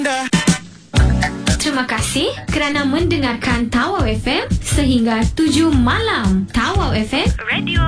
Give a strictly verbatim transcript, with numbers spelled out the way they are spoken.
Terima kasih kerana mendengarkan Tawau F M sehingga tujuh malam. Tawau F M, Radio